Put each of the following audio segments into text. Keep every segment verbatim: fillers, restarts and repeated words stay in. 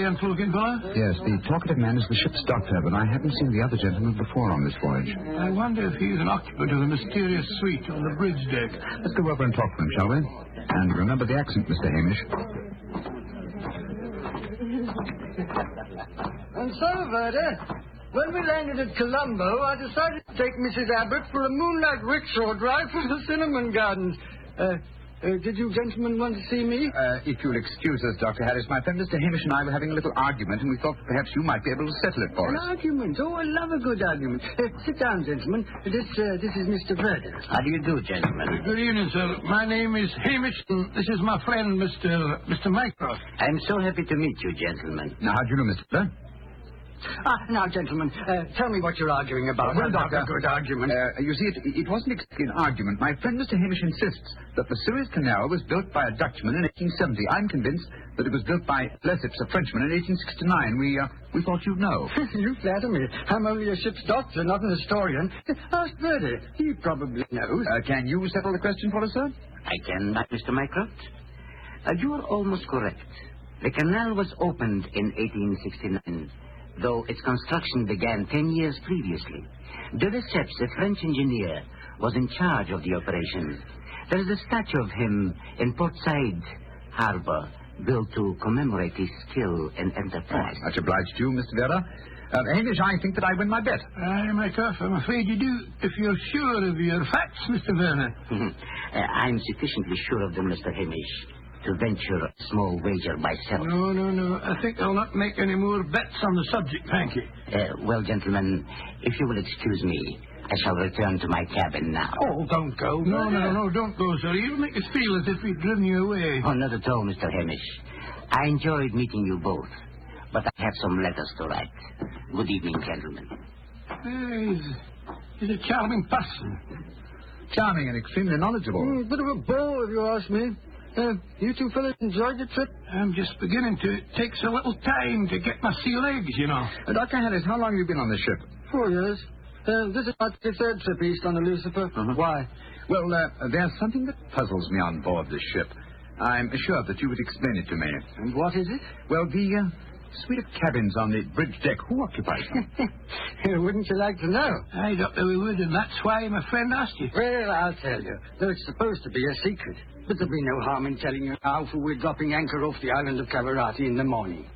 Oriental-looking fellow? Yes, the talkative man is the ship's doctor, but I haven't seen the other gentleman before on this voyage. I wonder if he's an occupant of the mysterious suite on the bridge deck. Let's go over and talk to him, shall we? And remember the accent, Mister Hamish. And so, Verda, when we landed at Colombo, I decided to take Missus Abbott for a moonlight rickshaw drive through the cinnamon gardens. Uh, uh, did you gentlemen want to see me? Uh, if you'll excuse us, Doctor Harris, my friend Mister Hamish and I were having a little argument, and we thought perhaps you might be able to settle it for An us. argument? Oh, I love a good argument. Uh, sit down, gentlemen. This uh, this is Mister Verda. How do you do, gentlemen? Good evening, sir. My name is Hamish, and this is my friend, Mister Mister Mycroft. I'm so happy to meet you, gentlemen. Now, how do you know, Mister Sir? Ah, now, gentlemen, uh, tell me what you're arguing about. Well, I'll have Doctor, a good argument. Uh, you see, it, it wasn't exactly an argument. My friend Mister Hamish insists that the Suez Canal was built by a Dutchman in eighteen seventy. I'm convinced that it was built by Lesseps, a Frenchman, in eighteen sixty-nine. We, uh, we thought you'd know. You flatter me. I'm only a ship's doctor, not an historian. Ask Verdi. He probably knows. Uh, can you settle the question for us, sir? I can, Mister Mycroft. Uh, you are almost correct. The canal was opened in eighteen sixty-nine. Though its construction began ten years previously. De Lesseps, a French engineer, was in charge of the operation. There is a statue of him in Port Said Harbor, built to commemorate his skill and enterprise. Much obliged to you, Mister Vera. Uh, Hamish, I think that I win my bet. Aye, Mycroft, I'm afraid you do, if you're sure of your facts, Mister Werner. uh, I'm sufficiently sure of them, Mister Hamish, to venture a small wager myself. No, no, no. I think I'll not make any more bets on the subject, thank you. Uh, well, gentlemen, if you will excuse me, I shall return to my cabin now. Oh, don't go. No, no, no, don't go, sir. You'll make us feel as if we'd driven you away. Oh, not at all, Mister Hamish. I enjoyed meeting you both, but I have some letters to write. Good evening, gentlemen. Uh, he's, he's a charming person. Charming and extremely knowledgeable. Mm, bit of a bore, if you ask me. Uh, you two fellas enjoyed the trip? I'm just beginning to. It takes a little time to get my sea legs, you know. Uh, Doctor Harris, how long have you been on this ship? Four years. Uh, this is my third trip east on the Lucifer. Uh-huh. Why? Well, uh, there's something that puzzles me on board this ship. I'm sure that you would explain it to me. And what is it? Well, the uh, suite of cabins on the bridge deck, who occupies them? Wouldn't you like to know? I Doctor we would, and that's why my friend asked you. Well, I'll tell you. Though it's supposed to be a secret. But there'll be no harm in telling you now, for we're dropping anchor off the island of Cavarati in the morning.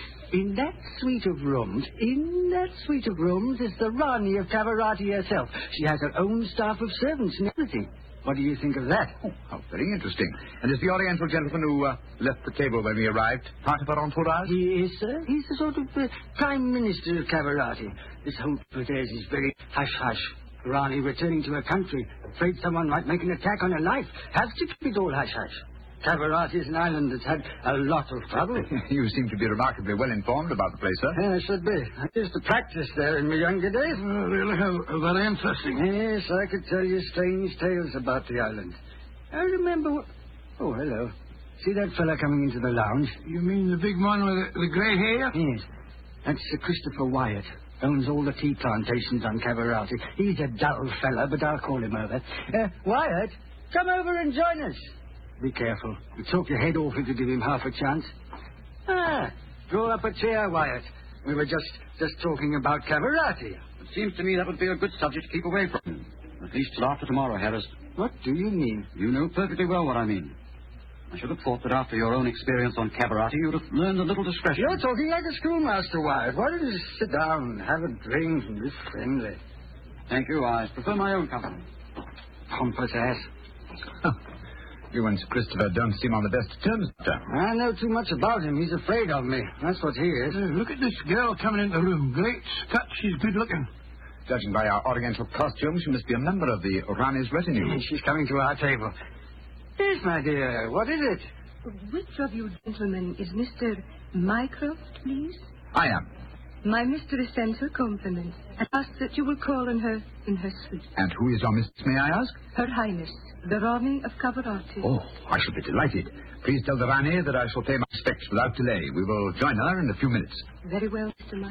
In that suite of rooms, in that suite of rooms is the Rani of Cavarati herself. She has her own staff of servants and everything. What do you think of that? Oh, how very interesting. And is the Oriental gentleman who uh, left the table when we arrived part of our entourage? He is, sir. He's the sort of uh, Prime Minister of Cavarati. This whole protege is very hush-hush. Rani returning to her country, afraid someone might make an attack on her life. Has to keep it all hush-hush. Cavarati is an island that's had a lot of trouble. You seem to be remarkably well informed about the place, sir. Yeah, I should be. I used to practice there in my younger days. Oh, really? How, how very interesting. Yes, I could tell you strange tales about the island. I remember what... Oh, hello. See that fella coming into the lounge? You mean the big one with the, the grey hair? Yes. That's Sir Christopher Wyatt. Owns all the tea plantations on Cavarati. He's a dull fella, but I'll call him over. Uh, Wyatt, come over and join us. Be careful. You'll talk your head off if you give him half a chance. Ah, draw up a chair, Wyatt. We were just just talking about Cavarati. It seems to me that would be a good subject to keep away from. At least till after tomorrow, Harris. What do you mean? You know perfectly well what I mean. I should have thought that after your own experience on Cavarati, you'd have learned a little discretion. You're talking like a schoolmaster, Wyatt. Why don't you sit down, have a drink, and be friendly? Thank you. I prefer my own company. Pompous ass. You and Sir Christopher don't seem on the best terms, sir. I know too much about him. He's afraid of me. That's what he is. Uh, look at this girl coming into the room. Great Scott, she's good looking. Judging by our Oriental costume, she must be a member of the Rani's retinue. She's coming to our table. Yes, my dear. What is it? Which of you gentlemen is Mister Mycroft, please? I am. My mistress sends her compliments and asks that you will call on her in her suite. And who is our mistress, may I ask? Her Highness, the Rani of Cavarati. Oh, I shall be delighted. Please tell the Rani that I shall pay my respects without delay. We will join her in a few minutes. Very well, Mister Mycroft.